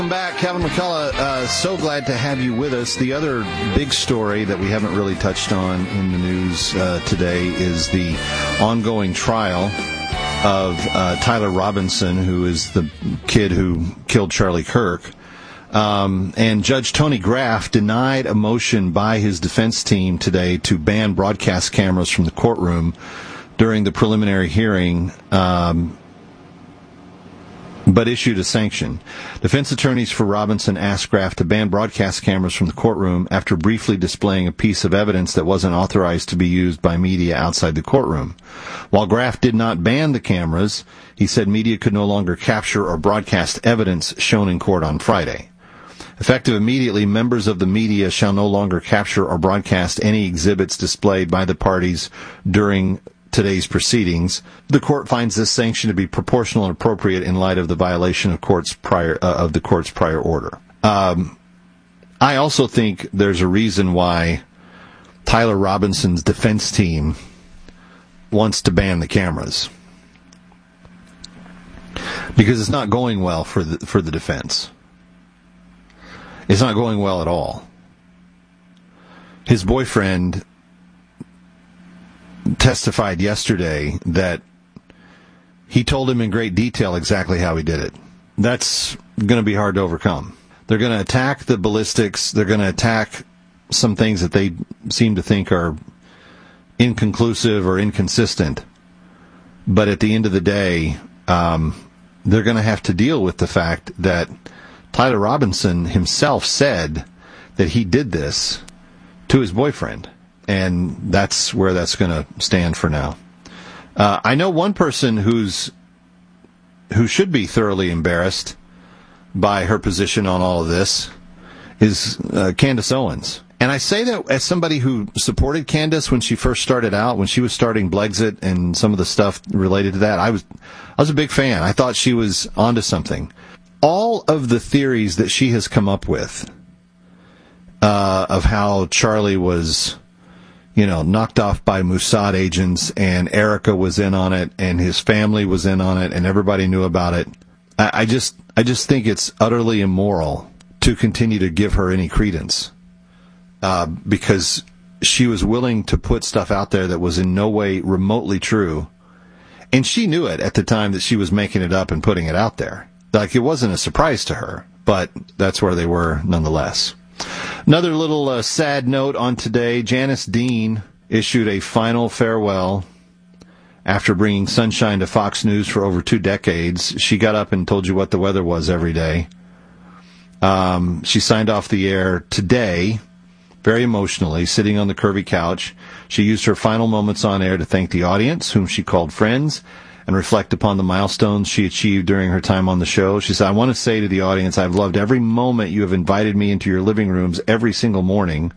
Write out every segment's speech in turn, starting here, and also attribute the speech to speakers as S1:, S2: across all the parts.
S1: Welcome back, Kevin McCullough. So glad to have you with us. The other big story that we haven't really touched on in the news today is the ongoing trial of Tyler Robinson, who is the kid who killed Charlie Kirk. And Judge Tony Graff denied a motion by his defense team today to ban broadcast cameras from the courtroom during the preliminary hearing, but issued a sanction. Defense attorneys for Robinson asked Graff to ban broadcast cameras from the courtroom after briefly displaying a piece of evidence that wasn't authorized to be used by media outside the courtroom. While Graff did not ban the cameras, he said media could no longer capture or broadcast evidence shown in court on Friday. Effective immediately, members of the media shall no longer capture or broadcast any exhibits displayed by the parties during today's proceedings. The court finds this sanction to be proportional and appropriate in light of the violation of the court's prior order. I also think there's a reason why Tyler Robinson's defense team wants to ban the cameras, because it's not going well for the defense. It's not going well at all. His boyfriend testified yesterday that he told him in great detail exactly how he did it. That's going to be hard to overcome. They're going to attack the ballistics. They're going to attack some things that they seem to think are inconclusive or inconsistent. But at the end of the day, they're going to have to deal with the fact that Tyler Robinson himself said that he did this to his boyfriend. And that's where that's going to stand for now. I know one person who should be thoroughly embarrassed by her position on all of this is Candace Owens. And I say that as somebody who supported Candace when she first started out, when she was starting Blexit and some of the stuff related to that. I was a big fan. I thought she was onto something. All of the theories that she has come up with of how Charlie was, knocked off by Mossad agents, and Erica was in on it, and his family was in on it, and everybody knew about it. I just think it's utterly immoral to continue to give her any credence, because she was willing to put stuff out there that was in no way remotely true, and she knew it at the time that she was making it up and putting it out there. Like, it wasn't a surprise to her, but that's where they were nonetheless. Another little sad note on today. Janice Dean issued a final farewell after bringing sunshine to Fox News for over 2 decades. She got up and told you what the weather was every day. She signed off the air today, very emotionally, sitting on the curvy couch. She used her final moments on air to thank the audience, whom she called friends, and reflect upon the milestones she achieved during her time on the show. She said, "I want to say to the audience, I've loved every moment you have invited me into your living rooms every single morning."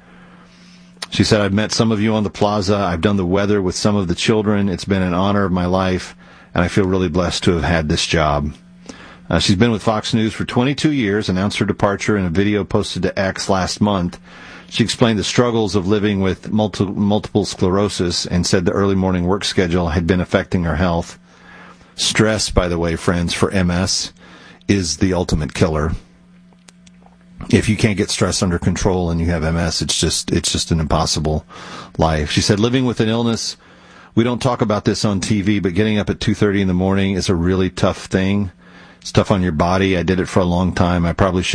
S1: She said, "I've met some of you on the plaza. I've done the weather with some of the children. It's been an honor of my life, and I feel really blessed to have had this job." She's been with Fox News for 22 years, announced her departure in a video posted to X last month. She explained the struggles of living with multiple sclerosis and said the early morning work schedule had been affecting her health. Stress, by the way, friends, for MS is the ultimate killer. If you can't get stress under control and you have MS, it's just an impossible life. She said, living with an illness, we don't talk about this on TV, but getting up at 2:30 in the morning is a really tough thing. It's tough on your body. I did it for a long time. I probably should